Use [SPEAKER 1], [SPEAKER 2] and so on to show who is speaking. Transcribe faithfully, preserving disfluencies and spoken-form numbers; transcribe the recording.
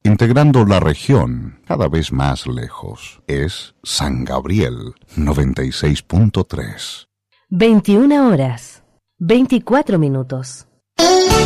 [SPEAKER 1] integrando la región cada vez más lejos. Es San Gabriel noventa y seis punto tres.
[SPEAKER 2] veintiuna horas, veinticuatro minutos.